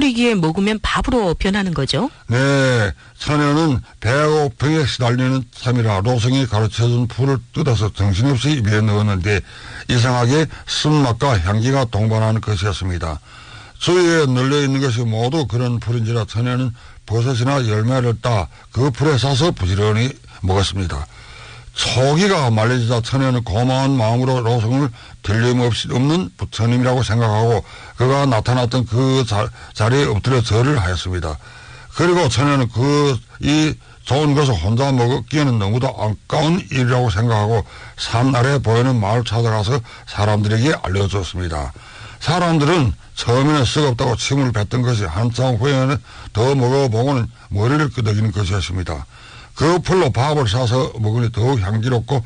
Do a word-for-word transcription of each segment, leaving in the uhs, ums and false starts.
풀이기에 먹으면 밥으로 변하는 거죠? 네, 처녀는 배고픔에 시달리는 참이라 로성이 가르쳐준 풀을 뜯어서 정신없이 입에 넣었는데 이상하게 쓴맛과 향기가 동반하는 것이었습니다. 주위에 널려있는 것이 모두 그런 풀인지라 처녀는 버섯이나 열매를 따 그 풀에 싸서 부지런히 먹었습니다. 초기가 말려지자 처녀는 고마운 마음으로 로성을 틀림없이 없는 부처님이라고 생각하고 그가 나타났던 그 자, 자리에 엎드려 절을 하였습니다. 그리고 처녀는 그 이 좋은 것을 혼자 먹기에는 너무도 아까운 일이라고 생각하고 산 아래 보이는 마을 찾아가서 사람들에게 알려줬습니다. 사람들은 처음에는 썩었다고 침을 뱉던 것이 한참 후에는 더 먹어보고는 머리를 끄덕이는 것이었습니다. 그 풀로 밥을 싸서 먹으니 더욱 향기롭고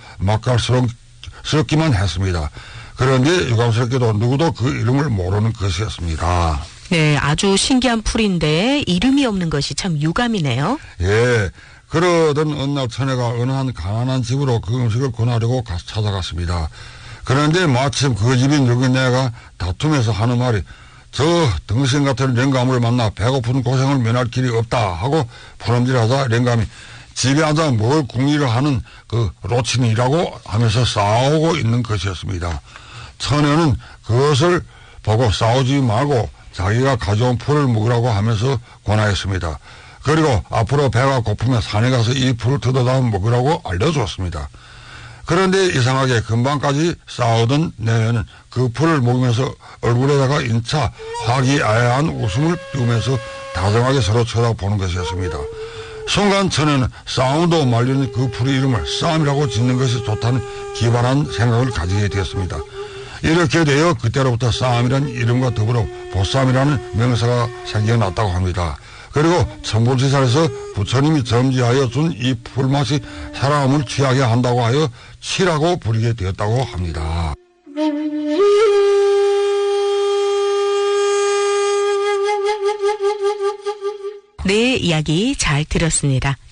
맛깔스럽기만 했습니다. 그런데 유감스럽게도 누구도 그 이름을 모르는 것이었습니다. 네, 아주 신기한 풀인데 이름이 없는 것이 참 유감이네요. 예, 그러던 어느 날 처녀가 어느 한 가난한 집으로 그 음식을 권하려고 가, 찾아갔습니다. 그런데 마침 그 집이 늙은 애가 다툼에서 하는 말이 저 등신 같은 영감을 만나 배고픈 고생을 면할 길이 없다 하고 부름질하자 영감이 집에 앉아 뭘 궁리를 하는 그 로친이라고 하면서 싸우고 있는 것이었습니다. 처녀는 그것을 보고 싸우지 말고 자기가 가져온 풀을 먹으라고 하면서 권하였습니다. 그리고 앞으로 배가 고프면 산에 가서 이 풀을 뜯어다 먹으라고 알려주었습니다. 그런데 이상하게 금방까지 싸우던 내외는 그 풀을 먹으면서 얼굴에다가 인차 화기애애한 웃음을 띄우면서 다정하게 서로 쳐다보는 것이었습니다. 순간 처녀는 싸움도 말리는 그 풀의 이름을 싸움이라고 짓는 것이 좋다는 기발한 생각을 가지게 되었습니다. 이렇게 되어 그때로부터 싸움이란 이름과 더불어 보쌈이라는 명사가 생겨났다고 합니다. 그리고 천불지살에서 부처님이 점지하여 준 이 풀맛이 사람을 취하게 한다고 하여 치라고 부르게 되었다고 합니다. 네, 이야기 잘 들었습니다.